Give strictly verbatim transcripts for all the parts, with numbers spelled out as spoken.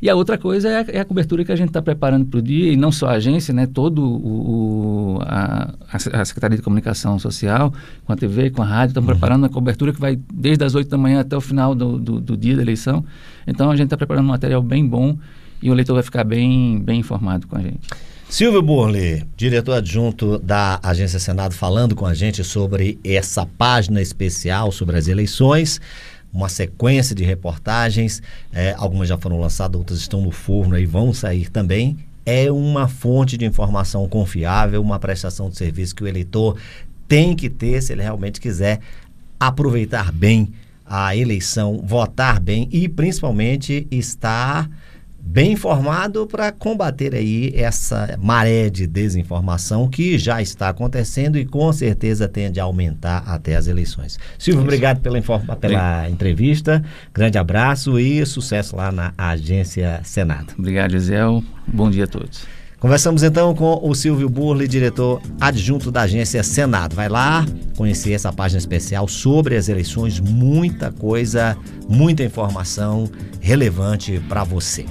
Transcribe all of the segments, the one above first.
E a outra coisa é a, é a cobertura que a gente está preparando para o dia, e não só a agência, né, todo o, o, a, a Secretaria de Comunicação Social, com a T V, com a rádio, estamos uhum. preparando uma cobertura que vai desde as oito da manhã até o final do, do, do dia da eleição. Então a gente está preparando um material bem bom e o eleitor vai ficar bem, bem informado com a gente. Silvio Burli, diretor adjunto da Agência Senado, falando com a gente sobre essa página especial sobre as eleições, uma sequência de reportagens, é, algumas já foram lançadas, outras estão no forno e vão sair também. É uma fonte de informação confiável, uma prestação de serviço que o eleitor tem que ter se ele realmente quiser aproveitar bem a eleição, votar bem e principalmente estar bem informado para combater aí essa maré de desinformação que já está acontecendo e com certeza tende a aumentar até as eleições. Silvio, obrigado pela, informa- pela entrevista, grande abraço e sucesso lá na Agência Senado. Obrigado, Gisele. Bom dia a todos. Conversamos então com o Silvio Burli, diretor adjunto da Agência Senado. Vai lá conhecer essa página especial sobre as eleições, muita coisa, muita informação relevante para você.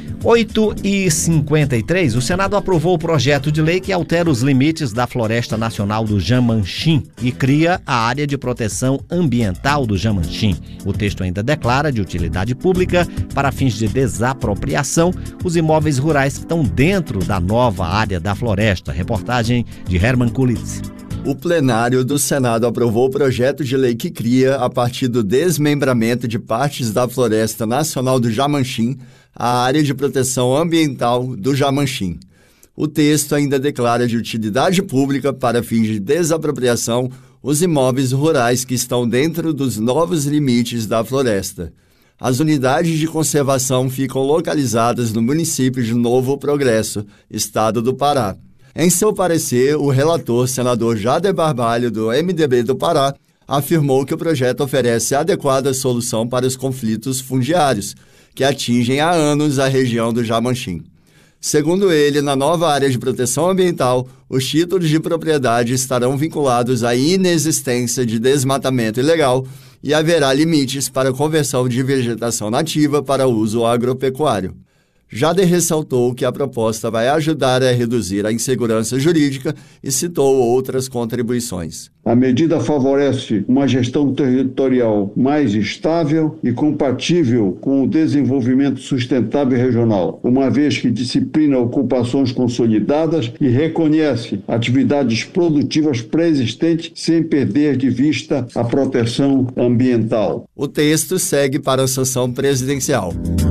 oito e cinquenta e três, o Senado aprovou o projeto de lei que altera os limites da Floresta Nacional do Jamanchim e cria a área de proteção ambiental do Jamanchim. O texto ainda declara de utilidade pública, para fins de desapropriação, os imóveis rurais que estão dentro da nova área da floresta. Reportagem de Herman Kulitz. O plenário do Senado aprovou o projeto de lei que cria, a partir do desmembramento de partes da Floresta Nacional do Jamanchim, a área de proteção ambiental do Jamanchim. O texto ainda declara de utilidade pública, para fins de desapropriação, os imóveis rurais que estão dentro dos novos limites da floresta. As unidades de conservação ficam localizadas no município de Novo Progresso, estado do Pará. Em seu parecer, o relator, senador Jader Barbalho, do M D B do Pará, afirmou que o projeto oferece adequada solução para os conflitos fundiários, que atingem há anos a região do Jamanchim. Segundo ele, na nova área de proteção ambiental, os títulos de propriedade estarão vinculados à inexistência de desmatamento ilegal e haverá limites para a conversão de vegetação nativa para uso agropecuário. Jader ressaltou que a proposta vai ajudar a reduzir a insegurança jurídica e citou outras contribuições. A medida favorece uma gestão territorial mais estável e compatível com o desenvolvimento sustentável regional, uma vez que disciplina ocupações consolidadas e reconhece atividades produtivas pré-existentes sem perder de vista a proteção ambiental. O texto segue para a sanção presidencial.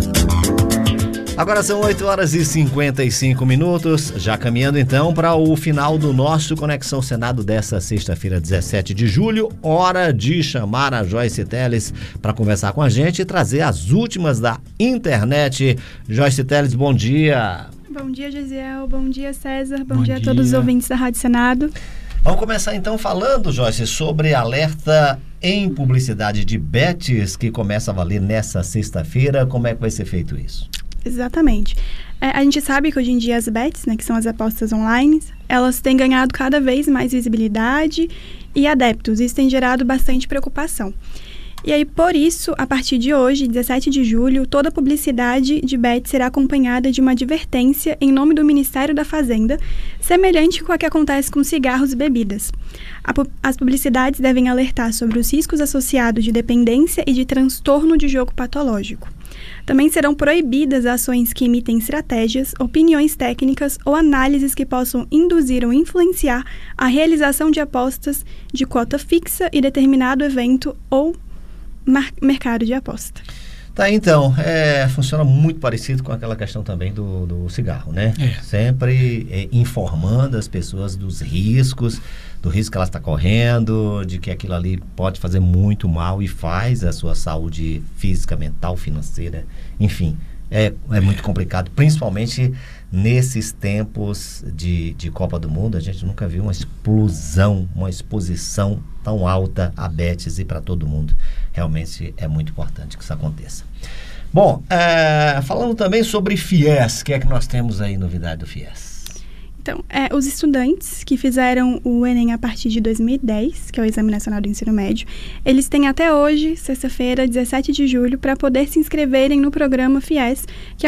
Agora são oito horas e cinquenta e cinco minutos, já caminhando então para o final do nosso Conexão Senado dessa sexta-feira, dezessete de julho, hora de chamar a Joyce Teles para conversar com a gente e trazer as últimas da internet. Joyce Teles, bom dia. Bom dia, Gisele, bom dia, César, bom, bom dia a dia. todos os ouvintes da Rádio Senado. Vamos começar então falando, Joyce, sobre alerta em publicidade de bets que começa a valer nessa sexta-feira. Como é que vai ser feito isso? Exatamente. É, a gente sabe que hoje em dia as bets, né, que são as apostas online, elas têm ganhado cada vez mais visibilidade e adeptos. Isso tem gerado bastante preocupação. E aí, por isso, a partir de hoje, dezessete de julho, toda publicidade de bets será acompanhada de uma advertência em nome do Ministério da Fazenda, semelhante com a que acontece com cigarros e bebidas. A, as publicidades devem alertar sobre os riscos associados de dependência e de transtorno de jogo patológico. Também serão proibidas ações que imitem estratégias, opiniões técnicas ou análises que possam induzir ou influenciar a realização de apostas de cota fixa e determinado evento ou mar- mercado de aposta. Tá, então, é, funciona muito parecido com aquela questão também do, do cigarro, né? É. Sempre é, informando as pessoas dos riscos, do risco que ela está correndo, de que aquilo ali pode fazer muito mal e faz a sua saúde física, mental, financeira, enfim. É, é muito complicado, principalmente nesses tempos de, de Copa do Mundo. A gente nunca viu uma explosão, uma exposição tão alta a bets e para todo mundo. Realmente é muito importante que isso aconteça. Bom, é, falando também sobre FIES, o que é que nós temos aí, novidade do FIES? Então, é, os estudantes que fizeram o Enem a partir de dois mil e dez, que é o Exame Nacional do Ensino Médio, eles têm até hoje, sexta-feira, dezessete de julho, para poder se inscreverem no programa FIES, que é